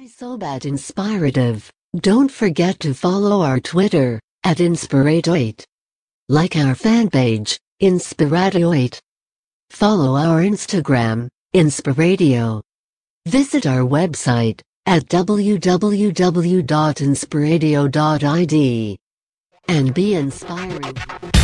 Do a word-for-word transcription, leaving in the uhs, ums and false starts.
Why so bad inspirative? Don't forget to follow our Twitter, at Inspiratoit. Like our fan page, Inspiratoit. Follow our Instagram, Inspiratio. Visit our website, at w w w dot inspiratio dot i d. And be inspiring.